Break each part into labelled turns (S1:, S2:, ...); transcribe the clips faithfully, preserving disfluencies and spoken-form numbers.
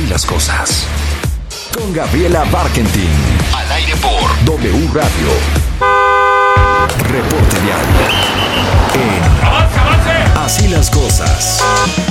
S1: Así las cosas. Con Gabriela Barkentin. Al aire por W Radio. Reporte Vial. En ¡Avance, avance! Así las cosas.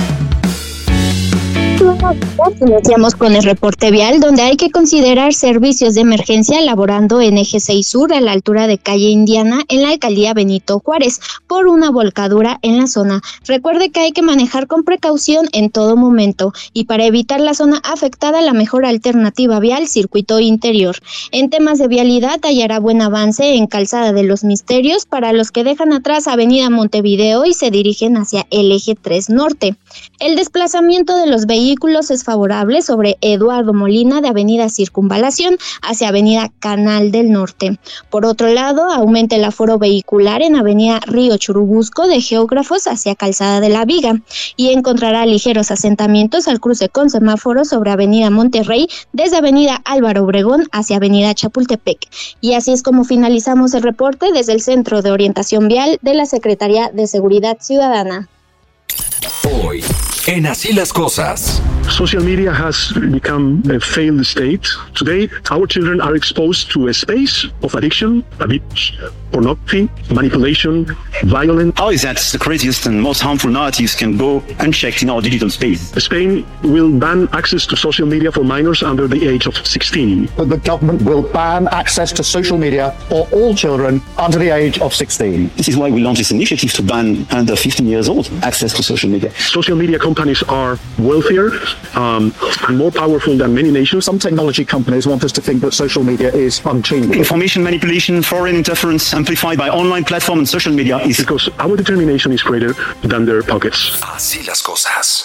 S2: Iniciamos con el reporte vial, donde hay que considerar servicios de emergencia laborando en Eje seis Sur a la altura de calle Indiana en la alcaldía Benito Juárez por una volcadura en la zona. Recuerde que hay que manejar con precaución en todo momento y para evitar la zona afectada, la mejor alternativa vial, circuito interior. En temas de vialidad hallará buen avance en Calzada de los Misterios para los que dejan atrás Avenida Montevideo y se dirigen hacia el Eje tres Norte. El desplazamiento de los vehículos es favorable sobre Eduardo Molina de Avenida Circunvalación hacia Avenida Canal del Norte. Por otro lado, aumenta el aforo vehicular en Avenida Río Churubusco de Geógrafos hacia Calzada de la Viga y encontrará ligeros asentamientos al cruce con semáforos sobre Avenida Monterrey desde Avenida Álvaro Obregón hacia Avenida Chapultepec. Y así es como finalizamos el reporte desde el Centro de Orientación Vial de la Secretaría de Seguridad Ciudadana.
S1: Hoy, en Así las cosas.
S3: Social media has become a failed state. Today, our children are exposed to a space of addiction, abuse, pornography, manipulation, violence.
S4: How is that the craziest and most harmful narratives can go unchecked in our digital space?
S3: Spain will ban access to social media for minors under the age of sixteen.
S5: But the government will ban access to social media for all children under the age of sixteen.
S4: This is why we launched this initiative to ban under fifteen years old access to social media.
S3: Social media companies are wealthier um, and more powerful than many nations.
S5: Some technology companies want us to think that social media is unchangeable.
S4: Information manipulation, foreign interference, amplified by online platform and social media is...
S3: Because our determination is greater than their pockets.
S1: Así las cosas.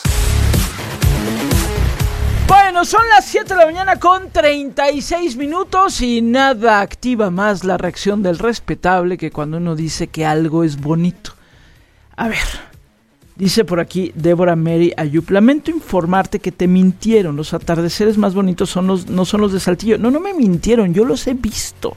S6: Bueno, son las siete de la mañana con treinta y seis minutos y nada activa más la reacción del respetable que cuando uno dice que algo es bonito. A ver, dice por aquí Débora Mary Ayup, lamento informarte que te mintieron, los atardeceres más bonitos son los, no son los de Saltillo. No, no me mintieron, yo los he visto.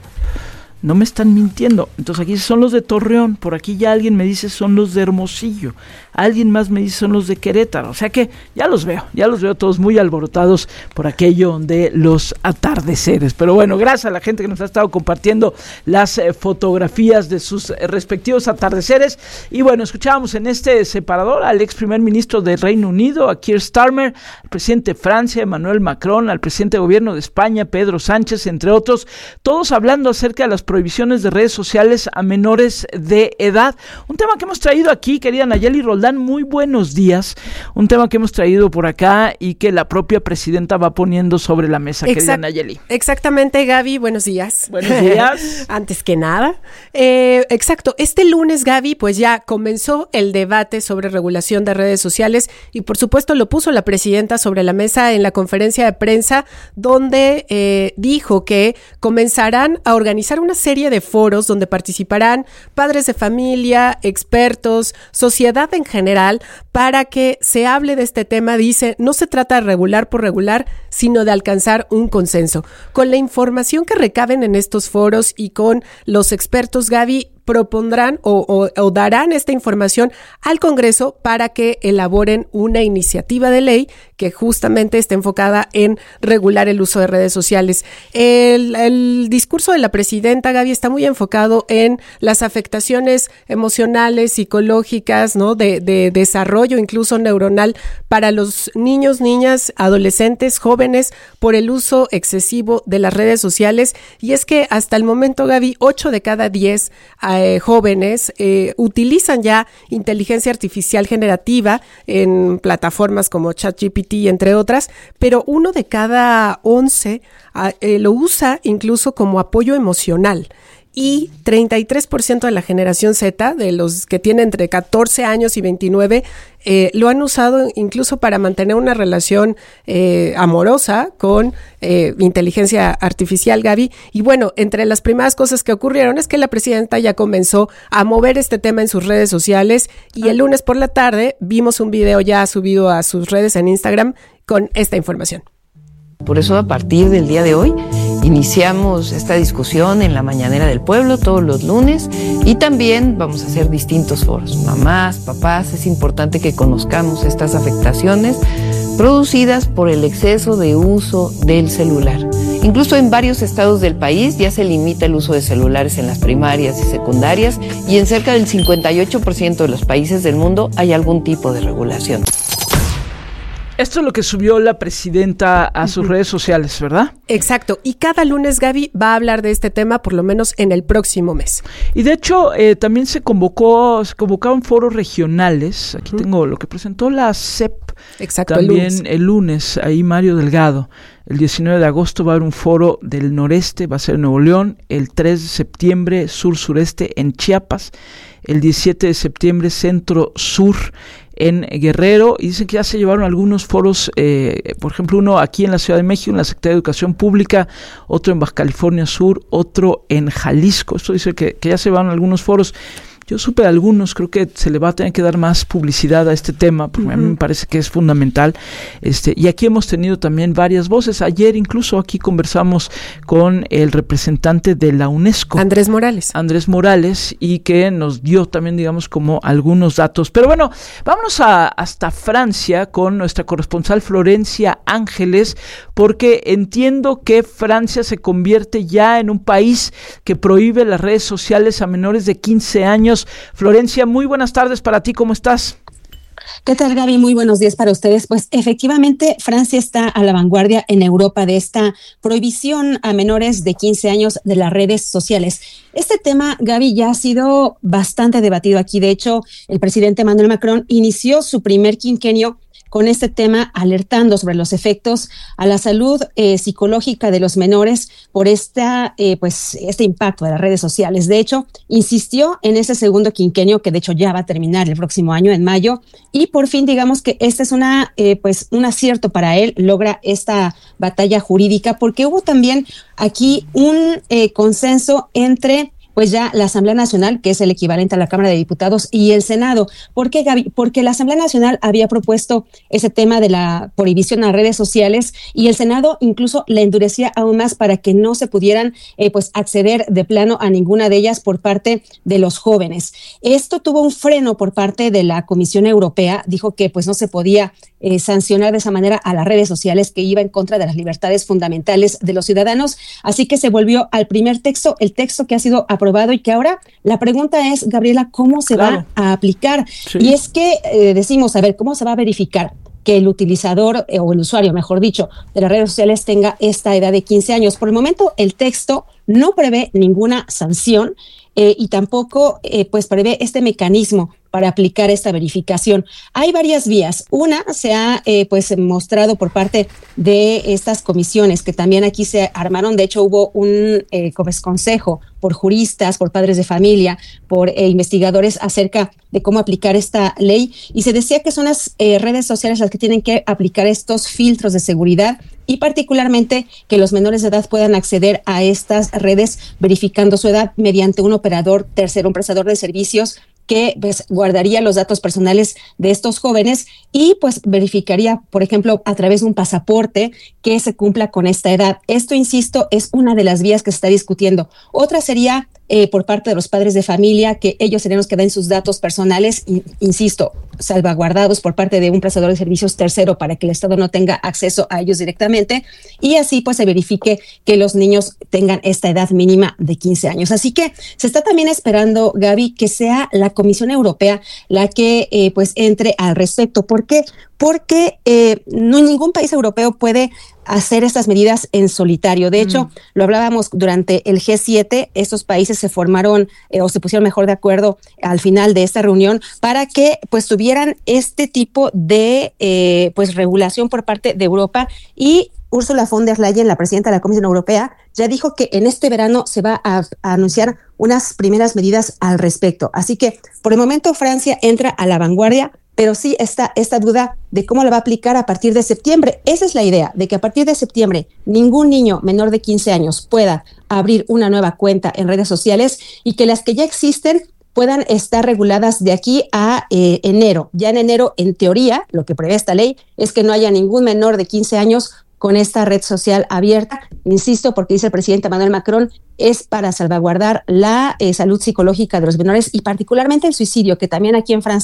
S6: No me están mintiendo. Entonces aquí son los de Torreón, por aquí ya alguien me dice son los de Hermosillo, alguien más me dice son los de Querétaro, o sea que ya los veo, ya los veo todos muy alborotados por aquello de los atardeceres. Pero bueno, gracias a la gente que nos ha estado compartiendo las eh, fotografías de sus eh, respectivos atardeceres. Y bueno, escuchábamos en este separador al ex primer ministro de Reino Unido, a Keir Starmer, al presidente de Francia, Emmanuel Macron, al presidente de gobierno de España, Pedro Sánchez, entre otros, todos hablando acerca de las prohibiciones de redes sociales a menores de edad. Un tema que hemos traído aquí, querida Nayeli Roldán, muy buenos días. Un tema que hemos traído por acá y que la propia presidenta va poniendo sobre la mesa, Exact- querida Nayeli.
S7: Exactamente, Gaby, buenos días.
S6: Buenos días.
S7: Antes que nada. Eh, exacto, este lunes, Gaby, pues ya comenzó el debate sobre regulación de redes sociales y por supuesto lo puso la presidenta sobre la mesa en la conferencia de prensa donde eh, dijo que comenzarán a organizar una serie de foros donde participarán padres de familia, expertos, sociedad en general, para que se hable de este tema. Dice, no se trata de regular por regular, sino de alcanzar un consenso. Con la información que recaben en estos foros y con los expertos, Gaby, propondrán o, o, o darán esta información al Congreso para que elaboren una iniciativa de ley que justamente está enfocada en regular el uso de redes sociales. El, el discurso de la presidenta, Gaby, está muy enfocado en las afectaciones emocionales, psicológicas, ¿no? De, de desarrollo incluso neuronal para los niños, niñas, adolescentes, jóvenes por el uso excesivo de las redes sociales. Y es que hasta el momento, Gaby, ocho de cada diez Eh, jóvenes eh, utilizan ya inteligencia artificial generativa en plataformas como ChatGPT, entre otras, pero uno de cada once eh, lo usa incluso como apoyo emocional. Y treinta y tres por ciento de la generación Z, de los que tienen entre catorce años y veintinueve, eh, lo han usado incluso para mantener una relación eh, amorosa con eh, inteligencia artificial, Gaby. Y bueno, entre las primeras cosas que ocurrieron es que la presidenta ya comenzó a mover este tema en sus redes sociales y el lunes por la tarde vimos un video ya subido a sus redes en Instagram con esta información.
S8: Por eso, a partir del día de hoy, iniciamos esta discusión en la Mañanera del Pueblo todos los lunes y también vamos a hacer distintos foros. Mamás, papás, es importante que conozcamos estas afectaciones producidas por el exceso de uso del celular. Incluso en varios estados del país ya se limita el uso de celulares en las primarias y secundarias, y en cerca del cincuenta y ocho por ciento de los países del mundo hay algún tipo de regulación.
S6: Esto es lo que subió la presidenta a sus uh-huh. redes sociales, ¿verdad?
S7: Exacto. Y cada lunes, Gaby, va a hablar de este tema, por lo menos en el próximo mes.
S6: Y de hecho, eh, también se convocó, se convocaron foros regionales. Aquí uh-huh. tengo lo que presentó la C E P.
S7: Exacto,
S6: también
S7: el lunes.
S6: el lunes, ahí Mario Delgado. El diecinueve de agosto va a haber un foro del noreste, va a ser en Nuevo León. El tres de septiembre, sur-sureste en Chiapas. El diecisiete de septiembre, centro-sur en Guerrero, y dicen que ya se llevaron algunos foros, eh, por ejemplo, uno aquí en la Ciudad de México, en la Secretaría de Educación Pública, otro en Baja California Sur, otro en Jalisco. Esto dice que, que ya se llevaron algunos foros. Yo supe de algunos, creo que se le va a tener que dar más publicidad a este tema, porque uh-huh. a mí me parece que es fundamental. Este, y aquí hemos tenido también varias voces. Ayer incluso aquí conversamos con el representante de la UNESCO,
S7: Andrés Morales.
S6: Andrés Morales, y que nos dio también, digamos, como algunos datos. Pero bueno, vámonos a, hasta Francia con nuestra corresponsal Florencia Ángeles, porque entiendo que Francia se convierte ya en un país que prohíbe las redes sociales a menores de quince años. Florencia, muy buenas tardes para ti, ¿cómo estás?
S9: ¿Qué tal, Gaby? Muy buenos días para ustedes. Pues efectivamente, Francia está a la vanguardia en Europa de esta prohibición a menores de quince años de las redes sociales. Este tema, Gaby, ya ha sido bastante debatido aquí. De hecho, el presidente Emmanuel Macron inició su primer quinquenio con este tema, alertando sobre los efectos a la salud eh, psicológica de los menores por esta, eh, pues, este impacto de las redes sociales. De hecho, insistió en ese segundo quinquenio, que de hecho ya va a terminar el próximo año, en mayo, y por fin, digamos que este es una, eh, pues, un acierto para él, logra esta batalla jurídica, porque hubo también aquí un eh, consenso entre pues ya la Asamblea Nacional, que es el equivalente a la Cámara de Diputados, y el Senado. ¿Por qué, Gaby? Porque la Asamblea Nacional había propuesto ese tema de la prohibición a redes sociales, y el Senado incluso la endurecía aún más para que no se pudieran eh, pues acceder de plano a ninguna de ellas por parte de los jóvenes. Esto tuvo un freno por parte de la Comisión Europea, dijo que pues no se podía eh, sancionar de esa manera a las redes sociales, que iba en contra de las libertades fundamentales de los ciudadanos, así que se volvió al primer texto, el texto que ha sido aprobado, y que ahora la pregunta es, Gabriela, ¿cómo se claro. va a aplicar? Sí. Y es que eh, decimos, a ver, ¿cómo se va a verificar que el utilizador eh, o el usuario, mejor dicho, de las redes sociales tenga esta edad de quince años? Por el momento, el texto no prevé ninguna sanción eh, y tampoco eh, pues prevé este mecanismo para aplicar esta verificación. Hay varias vías. Una se ha eh, pues mostrado por parte de estas comisiones que también aquí se armaron. De hecho, hubo un eh, consejo por juristas, por padres de familia, por eh, investigadores acerca de cómo aplicar esta ley, y se decía que son las eh, redes sociales las que tienen que aplicar estos filtros de seguridad, y particularmente que los menores de edad puedan acceder a estas redes verificando su edad mediante un operador tercero, un prestador de servicios que pues, guardaría los datos personales de estos jóvenes y pues verificaría, por ejemplo, a través de un pasaporte que se cumpla con esta edad. Esto, insisto, es una de las vías que se está discutiendo. Otra sería eh, por parte de los padres de familia, que ellos serían los que den sus datos personales, y, insisto, salvaguardados por parte de un prestador de servicios tercero para que el Estado no tenga acceso a ellos directamente, y así pues se verifique que los niños tengan esta edad mínima de quince años. Así que se está también esperando, Gaby, que sea la Comisión Europea la que eh, pues entre al respecto. ¿Por qué? Porque eh, no ningún país europeo puede hacer estas medidas en solitario. De hecho, mm. lo hablábamos durante el G siete, estos países se formaron eh, o se pusieron mejor de acuerdo al final de esta reunión para que pues tuvieran este tipo de eh, pues regulación por parte de Europa, y Ursula von der Leyen, la presidenta de la Comisión Europea, ya dijo que en este verano se va a, a anunciar unas primeras medidas al respecto. Así que por el momento Francia entra a la vanguardia, pero sí está esta duda de cómo la va a aplicar a partir de septiembre. Esa es la idea, de que a partir de septiembre ningún niño menor de quince años pueda abrir una nueva cuenta en redes sociales, y que las que ya existen puedan estar reguladas de aquí a eh, enero. Ya en enero, en teoría, lo que prevé esta ley es que no haya ningún menor de quince años con esta red social abierta. Insisto, porque dice el presidente Emmanuel Macron, es para salvaguardar la eh, salud psicológica de los menores, y particularmente el suicidio, que también aquí en Francia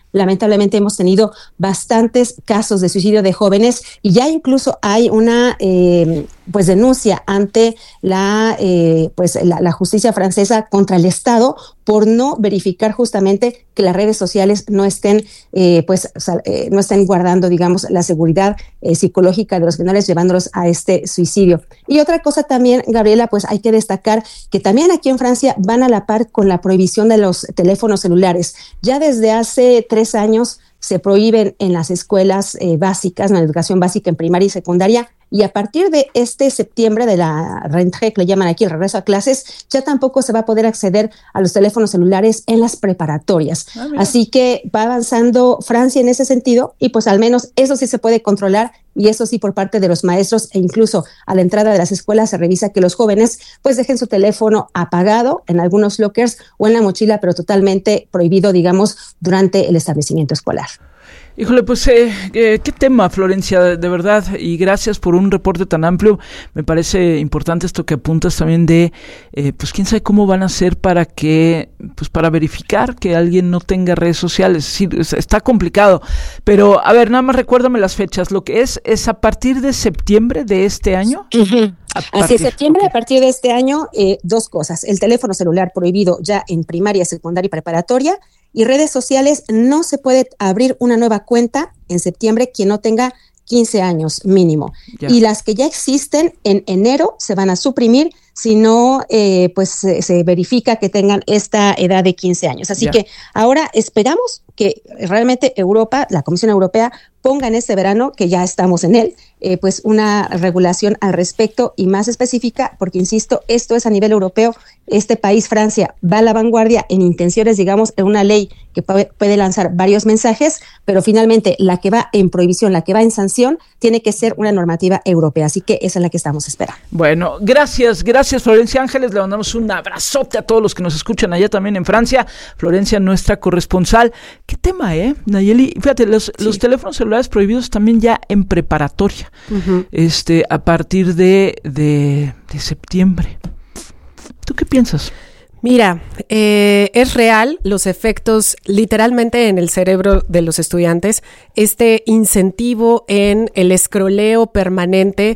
S9: lamentablemente hemos tenido bastantes casos de suicidio de jóvenes y ya incluso hay una eh, pues denuncia ante la eh, pues la, la justicia francesa contra el Estado por no verificar justamente que las redes sociales no estén eh, pues eh, no estén guardando, digamos, la seguridad eh, psicológica de los menores, llevándolos a este suicidio. Y otra cosa también, Gabriela, pues hay que destacar que también aquí en Francia van a la par con la prohibición de los teléfonos celulares. Ya desde hace tres años se prohíben en las escuelas eh, básicas, en la educación básica en primaria y secundaria, y a partir de este septiembre, de la rentrée, que le llaman aquí el regreso a clases, ya tampoco se va a poder acceder a los teléfonos celulares en las preparatorias. Ah, Así que va avanzando Francia en ese sentido y pues al menos eso sí se puede controlar y eso sí por parte de los maestros e incluso a la entrada de las escuelas se revisa que los jóvenes pues dejen su teléfono apagado en algunos lockers o en la mochila, pero totalmente prohibido, digamos, durante el establecimiento escolar.
S6: Híjole, pues eh, eh, qué tema, Florencia, de, de verdad, y gracias por un reporte tan amplio. Me parece importante esto que apuntas también de, eh, pues quién sabe cómo van a hacer para que, pues para verificar que alguien no tenga redes sociales. Sí, está complicado, pero a ver, nada más recuérdame las fechas. Lo que es, es a partir de septiembre de este año.
S9: Uh-huh. Así es, septiembre, okay. A partir de este año, eh, dos cosas. El teléfono celular prohibido ya en primaria, secundaria y preparatoria. Y redes sociales, no se puede abrir una nueva cuenta en septiembre quien no tenga quince años mínimo. Ya. Y las que ya existen en enero se van a suprimir si no eh, pues se, se verifica que tengan esta edad de quince años. Así ya. que ahora esperamos que realmente Europa, la Comisión Europea, ponga en este verano, que ya estamos en él, eh, pues una regulación al respecto y más específica, porque insisto, esto es a nivel europeo. Este país, Francia, va a la vanguardia en intenciones, digamos, en una ley que puede, puede lanzar varios mensajes, pero finalmente la que va en prohibición, la que va en sanción, tiene que ser una normativa europea. Así que esa es la que estamos esperando.
S6: Bueno, gracias, gracias Florencia Ángeles. Le mandamos un abrazote a todos los que nos escuchan allá también en Francia. Florencia, nuestra corresponsal. ¿Qué tema, eh? Nayeli, fíjate, los, sí. los teléfonos celulares prohibidos también ya en preparatoria, uh-huh. este, a partir de, de, de septiembre. ¿Tú qué piensas?
S7: Mira, eh, es real los efectos literalmente en el cerebro de los estudiantes, este incentivo en el escroleo permanente,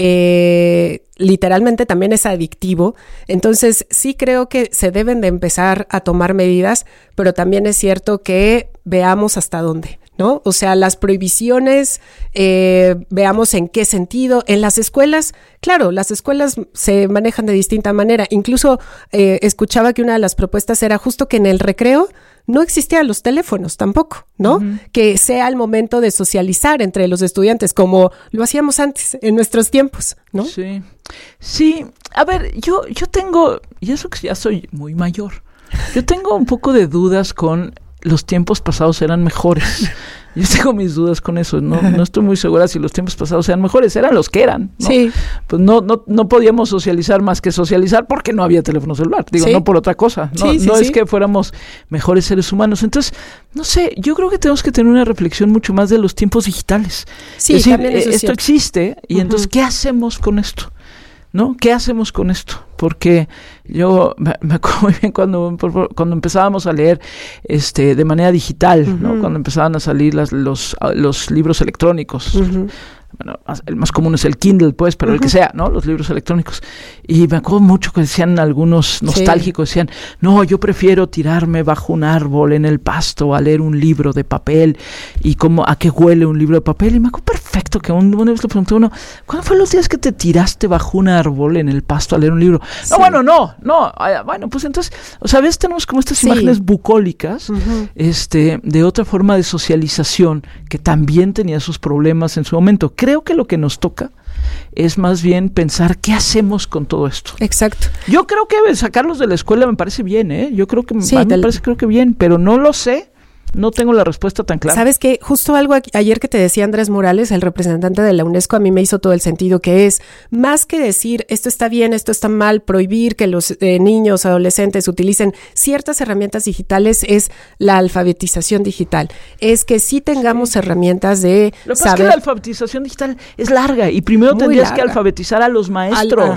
S7: eh, literalmente también es adictivo. Entonces sí creo que se deben de empezar a tomar medidas, pero también es cierto que veamos hasta dónde, ¿no? O sea, las prohibiciones, eh, veamos en qué sentido. En las escuelas, claro, las escuelas se manejan de distinta manera. Incluso eh, escuchaba que una de las propuestas era justo que en el recreo no existían los teléfonos tampoco, ¿no? Uh-huh. Que sea el momento de socializar entre los estudiantes, como lo hacíamos antes, en nuestros tiempos, ¿no?
S6: Sí, sí. A ver, yo, yo tengo, y eso que ya soy muy mayor, yo tengo un poco de dudas con los tiempos pasados eran mejores. Yo tengo mis dudas con eso, no, no estoy muy segura si los tiempos pasados eran mejores, eran los que eran, ¿no?
S7: Sí.
S6: Pues no, no, no podíamos socializar más que socializar porque no había teléfono celular, digo, sí. no por otra cosa, no, sí, sí, no sí. es que fuéramos mejores seres humanos. Entonces, no sé, yo creo que tenemos que tener una reflexión mucho más de los tiempos digitales.
S7: Sí,
S6: es decir,
S7: también eso es
S6: esto
S7: cierto.
S6: existe y uh-huh. entonces, ¿qué hacemos con esto? ¿No? ¿Qué hacemos con esto? Porque yo me, me acuerdo muy bien cuando, cuando empezábamos a leer este de manera digital, uh-huh. ¿no? Cuando empezaban a salir las, los, los libros electrónicos. Uh-huh. Bueno, el más común es el Kindle, pues, pero uh-huh. el que sea, ¿no? Los libros electrónicos. Y me acuerdo mucho que decían algunos nostálgicos, sí. decían, no, yo prefiero tirarme bajo un árbol en el pasto a leer un libro de papel y cómo, a qué huele un libro de papel. Y me acuerdo perfecto que un, una vez le pregunté a uno, ¿cuándo fue los días que te tiraste bajo un árbol en el pasto a leer un libro? Sí. No, bueno, no, no. Bueno, pues entonces, o sea, ves, tenemos como estas sí. imágenes bucólicas, uh-huh. este, de otra forma de socialización que también tenía sus problemas en su momento. Creo que lo que nos toca es más bien pensar qué hacemos con todo esto.
S7: Exacto.
S6: Yo creo que sacarlos de la escuela me parece bien, ¿eh? Yo creo que
S7: sí,
S6: a mí me parece creo que bien, pero no lo sé. No tengo la respuesta tan clara.
S7: ¿Sabes qué? Justo algo ayer que te decía Andrés Morales, el representante de la UNESCO, a mí me hizo todo el sentido, que es más que decir esto está bien, esto está mal, prohibir que los eh, niños, adolescentes utilicen ciertas herramientas digitales, es la alfabetización digital. Es que sí tengamos sí. herramientas de
S6: Lo que
S7: saber...
S6: pasa es que la alfabetización digital es larga y primero Muy tendrías larga. que alfabetizar a los maestros.
S7: Al, ajá,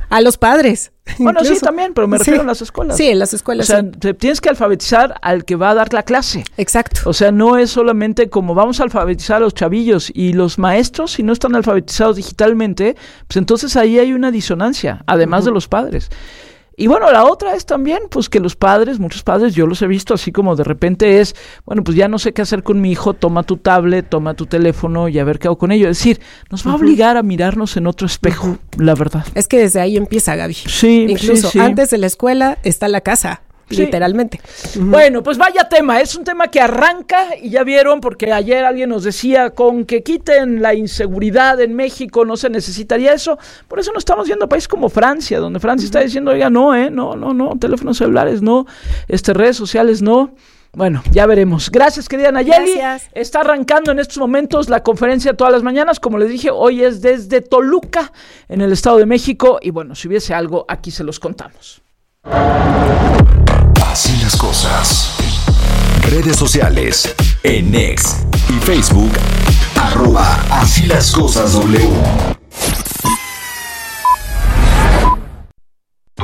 S7: A los padres.
S6: Bueno,
S7: incluso.
S6: sí, también, pero me refiero
S7: sí.
S6: a las escuelas.
S7: Sí, en las escuelas.
S6: O sea,
S7: sí.
S6: te tienes que alfabetizar al que va a dar la clase.
S7: Exacto.
S6: O sea, no es solamente como vamos a alfabetizar a los chavillos y los maestros, si no están alfabetizados digitalmente, pues entonces ahí hay una disonancia, además uh-huh. de los padres. Y bueno, la otra es también, pues que los padres, muchos padres, yo los he visto así como de repente es, bueno, pues ya no sé qué hacer con mi hijo, toma tu tablet, toma tu teléfono y a ver qué hago con ello. Es decir, nos va uh-huh. a obligar a mirarnos en otro espejo, uh-huh. la verdad.
S7: Es que desde ahí empieza, Gaby.
S6: Sí,
S7: Incluso
S6: sí, sí.
S7: antes de la escuela está la casa. Sí. Literalmente.
S6: Uh-huh. Bueno, pues vaya tema, es un tema que arranca y ya vieron, porque ayer alguien nos decía, con que quiten la inseguridad en México no se necesitaría eso, por eso no estamos viendo a países como Francia, donde Francia uh-huh. está diciendo, oiga, no, eh, no, no, no, teléfonos celulares no, este, redes sociales no. Bueno, ya veremos. Gracias, querida Nayeli.
S7: Gracias.
S6: Está arrancando en estos momentos la conferencia todas las mañanas. Como les dije, hoy es desde Toluca, en el Estado de México. Y bueno, si hubiese algo, aquí se los contamos.
S1: Así las cosas. Redes sociales. En X y Facebook. Arroba Así las cosas W.